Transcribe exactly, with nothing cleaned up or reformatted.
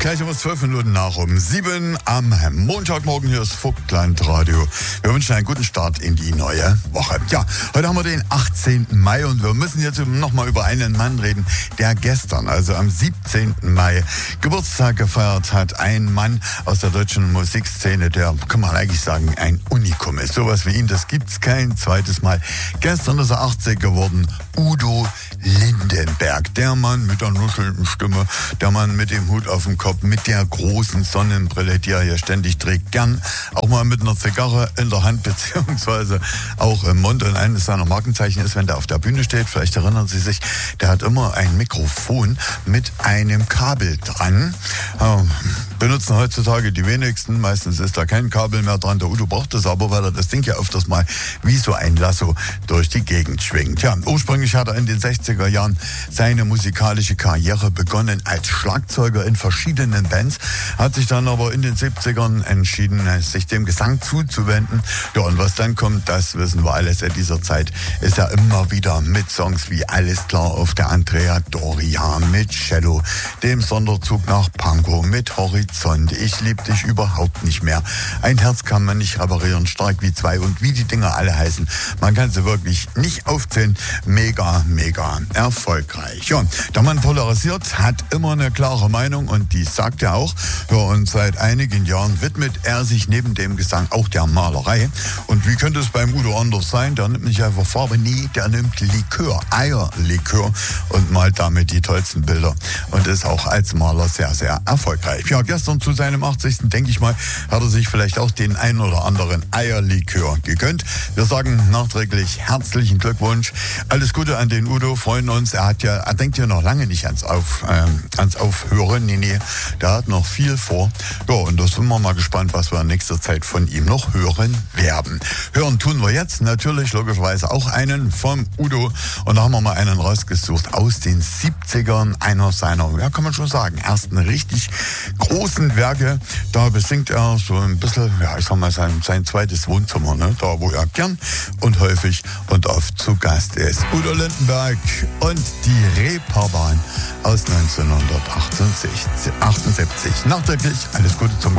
Gleich um zwölf Minuten nach um sieben am Montagmorgen. Hier ist Vogtland Radio. Wir wünschen einen guten Start in die neue Woche. Ja, heute haben wir den achtzehnten Mai und wir müssen jetzt nochmal über einen Mann reden, der gestern, also am siebzehnten Mai, Geburtstag gefeiert hat. Ein Mann aus der deutschen Musikszene, der, kann man eigentlich sagen, ein Unikum ist. Sowas wie ihn, das gibt's kein zweites Mal. Gestern ist er achtzig geworden. Udo Lindenberg, der Mann mit der nuschelnden Stimme, der Mann mit dem Hut auf dem Kopf, mit der großen Sonnenbrille, die er hier ständig trägt, gern auch mal mit einer Zigarre in der Hand beziehungsweise auch im Mund. Und eines seiner Markenzeichen ist, wenn der auf der Bühne steht, vielleicht erinnern Sie sich, der hat immer ein Mikrofon mit einem Kabel dran. Ähm, benutzen heutzutage die wenigsten, meistens ist da kein Kabel mehr dran. Der Udo braucht das aber, weil er das Ding ja öfters mal wie so ein Lasso durch die Gegend schwingt. Ja, ursprünglich hat er in den sechziger Jahren seine musikalische Karriere begonnen als Schlagzeuger in verschiedenen Bands, hat sich dann aber in den siebzigern entschieden, sich dem Gesang zuzuwenden. Ja, und was dann kommt, das wissen wir alles. In dieser Zeit ist er immer wieder mit Songs wie Alles klar auf der Andrea Doria, mit Cello, dem Sonderzug nach Pankow, mit Horizont, Ich lieb dich überhaupt nicht mehr, Ein Herz kann man nicht reparieren, Stark wie zwei und wie die Dinger alle heißen. Man kann sie wirklich nicht aufzählen. Mega, mega erfolgreich. Ja, der Mann polarisiert, hat immer eine klare Meinung und die sagt er auch. Ja, und seit einigen Jahren widmet er sich neben dem Gesang auch der Malerei. Und wie könnte es beim Udo anders sein? Der nimmt nicht einfach Farbe, nee, der nimmt Likör, Eierlikör und malt damit die tollsten Bilder und ist auch als Maler sehr, sehr erfolgreich. Ja, gestern zu seinem achtzigsten denke ich mal, hat er sich vielleicht auch den ein oder anderen Eierlikör gegönnt. Wir sagen nachträglich herzlichen Glückwunsch. Alles Gute an den Udo, freuen uns. Er hat ja, er denkt ja noch lange nicht ans, Auf, ähm, ans Aufhören. Nee, nee, der hat noch viel vor. Ja, und da sind wir mal gespannt, was wir in nächster Zeit von ihm noch hören werden. Hören tun wir jetzt natürlich logischerweise auch einen vom Udo. Und da haben wir mal einen rausgesucht aus den siebzigern. Einer seiner, ja, kann man schon sagen, ersten richtig großen Werke. Da besingt er so ein bisschen, ja, ich sag mal, sein, sein zweites Wohnzimmer, ne? Da, wo er gern und häufig und oft zu Gast ist. Udo Lindenberg und die Reeperbahn aus neunzehnhundertachtundsiebzig. Nachträglich alles Gute zum